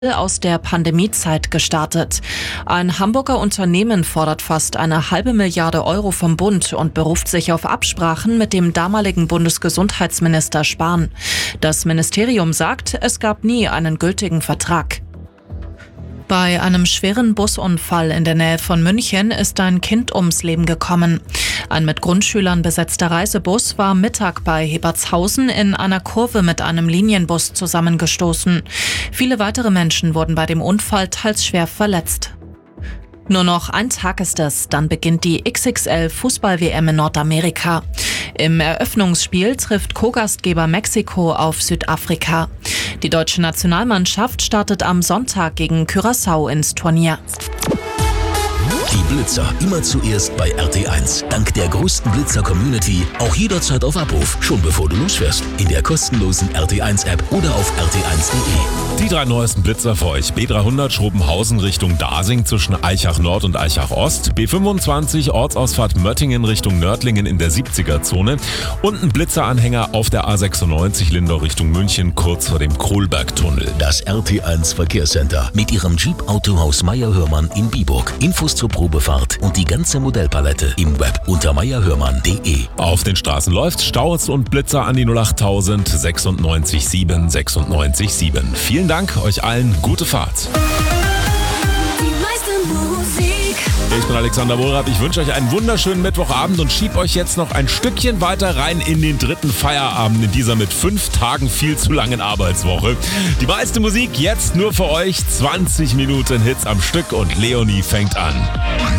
aus der Pandemiezeit gestartet. Ein Hamburger Unternehmen fordert fast 1,5 Milliarde Euro vom Bund und beruft sich auf Absprachen mit dem damaligen Bundesgesundheitsminister Spahn. Das Ministerium sagt, es gab nie einen gültigen Vertrag. Bei einem schweren Busunfall in der Nähe von München ist ein Kind ums Leben gekommen. Ein mit Grundschülern besetzter Reisebus war Mittag bei Hebertshausen in einer Kurve mit einem Linienbus zusammengestoßen. Viele weitere Menschen wurden bei dem Unfall teils schwer verletzt. Nur noch ein Tag ist es, dann beginnt die XXL-Fußball-WM in Nordamerika. Im Eröffnungsspiel trifft Co-Gastgeber Mexiko auf Südafrika. Die deutsche Nationalmannschaft startet am Sonntag gegen Curaçao ins Turnier. Die Blitzer immer zuerst bei RT1. Dank der größten Blitzer-Community auch jederzeit auf Abruf, schon bevor du losfährst. In der kostenlosen RT1-App oder auf rt1.de. Die 3 neuesten Blitzer für euch. B300 Schrobenhausen Richtung Dasing zwischen Eichach Nord und Eichach Ost. B25 Ortsausfahrt Möttingen Richtung Nördlingen in der 70er-Zone. Und ein Blitzeranhänger auf der A96 Lindau Richtung München kurz vor dem Kohlbergtunnel. Das RT1 Verkehrscenter mit ihrem Jeep Autohaus Meier-Hörmann in Biburg. Infos zur Probefahrt und die ganze Modellpalette im Web unter meierhörmann.de. Auf den Straßen läuft Staus und Blitzer an die 08000 96 7 96 7. Vielen Dank, euch allen gute Fahrt. Ich bin Alexander Wohlrath, ich wünsche euch einen wunderschönen Mittwochabend und schieb euch jetzt noch ein Stückchen weiter rein in den 3. Feierabend in dieser mit 5 Tagen viel zu langen Arbeitswoche. Die meiste Musik jetzt nur für euch, 20 Minuten Hits am Stück und Leonie fängt an.